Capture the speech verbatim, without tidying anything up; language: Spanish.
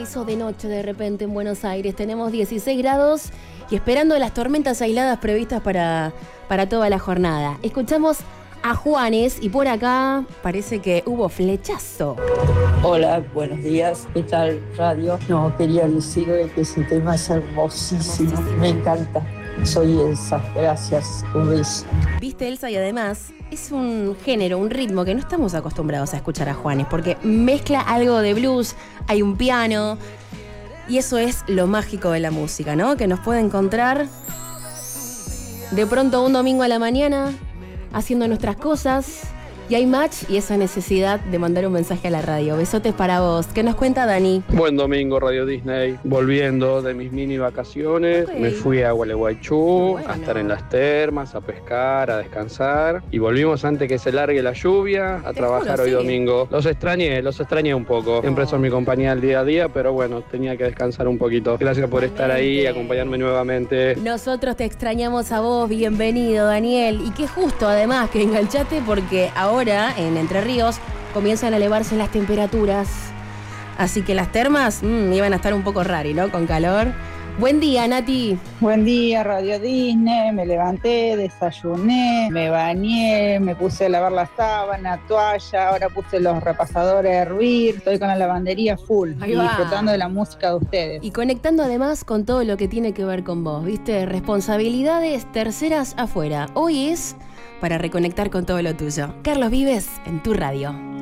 hizo de noche de repente en Buenos Aires. Tenemos dieciséis grados y esperando las tormentas aisladas previstas para, para toda la jornada. Escuchamos a Juanes y por acá parece que hubo flechazo. Hola, buenos días. ¿Qué tal, radio? No, quería decirle que ese tema es hermosísimo. hermosísimo. Me encanta. Soy Elsa. Gracias. Un beso. Viste, Elsa, y además es un género, un ritmo que no estamos acostumbrados a escuchar a Juanes, porque mezcla algo de blues, hay un piano, y eso es lo mágico de la música, ¿no? Que nos puede encontrar de pronto un domingo a la mañana haciendo nuestras cosas y hay match y esa necesidad de mandar un mensaje a la radio. Besotes para vos. ¿Qué nos cuenta Dani? Buen domingo, Radio Disney. Volviendo de mis mini vacaciones, okay. Me fui a Gualeguaychú bueno. a estar en las termas, a pescar, a descansar y volvimos antes que se largue la lluvia a Te trabajar juro, hoy sí. domingo. Los extrañé, los extrañé un poco. Siempre son mi compañía al día a día, pero bueno, tenía que descansar un poquito. Gracias por estar ahí y acompañarme nuevamente. Nosotros te extrañamos a vos. Bienvenido, Daniel. Y qué justo además que enganchaste porque ahora Ahora, en Entre Ríos, comienzan a elevarse las temperaturas. Así que las termas mmm, iban a estar un poco rari, ¿no? Con calor. Buen día, Nati. Buen día, Radio Disney. Me levanté, desayuné, me bañé, me puse a lavar la sábana, toalla, ahora puse los repasadores a hervir. Estoy con la lavandería full y disfrutando de la música de ustedes. Y conectando además con todo lo que tiene que ver con vos, ¿viste? Responsabilidades terceras afuera. Hoy es para reconectar con todo lo tuyo. Carlos Vives en tu radio.